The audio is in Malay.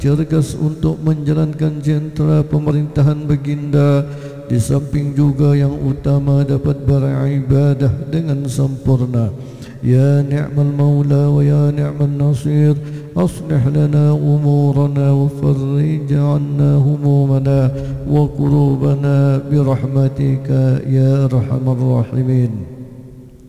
cergas untuk menjalankan jentera pemerintahan baginda, di samping juga yang utama dapat beribadah dengan sempurna. Ya ni'mal maula wa ya ni'mal nasir, aslih lana umurana wa farrij 'anna humumana wa qurubana birahmatika ya arhamar rahimin.